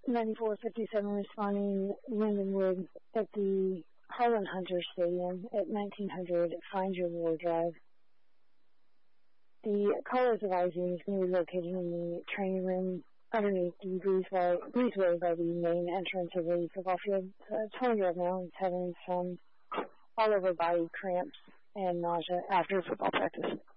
9457 responding Lindenwood at the Harlan Hunter Stadium at 1900 Find Your War Drive. The caller is advising is going to be located in the training room underneath the breezeway by the main entrance of the football field. 20-year-old male is having some all-over body cramps and nausea after football practice.